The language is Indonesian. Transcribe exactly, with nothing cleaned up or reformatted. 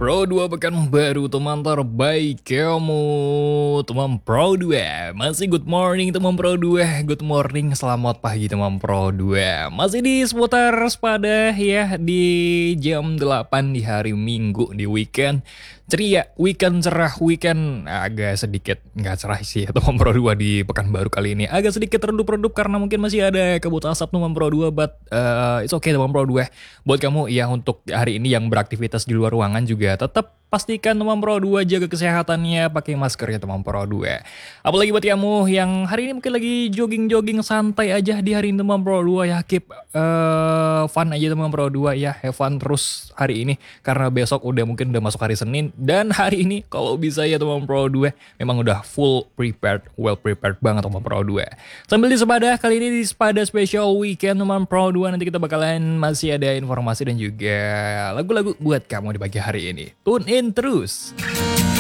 Pro dua pekan baru teman terbaik kamu. Teman Pro dua. Masih good morning teman Pro dua. Good morning, selamat pagi teman Pro dua. Masih di seputar sepada ya di jam delapan di hari Minggu di weekend. Ceria, weekend cerah, weekend agak sedikit nggak cerah sih ya teman Pro dua di pekan baru kali ini. Agak sedikit redup-redup karena mungkin masih ada kabut asap teman Pro dua, but uh, it's okay teman Pro dua. Buat kamu ya untuk hari ini yang beraktivitas di luar ruangan juga tetap pastikan teman Pro dua jaga kesehatannya, pakai masker ya teman Pro dua. Apalagi buat kamu yang hari ini mungkin lagi jogging-jogging santai aja di hari ini teman Pro dua ya, keep uh, fun aja teman Pro dua ya, have fun terus hari ini karena besok udah mungkin udah masuk hari Senin dan hari ini kalau bisa ya teman Pro dua memang udah full prepared, well prepared banget teman Pro dua. Sambil di Sepada kali ini di Sepada Special Weekend teman Pro dua, nanti kita bakalan masih ada informasi dan juga lagu-lagu buat kamu di pagi hari ini. Tune in terus.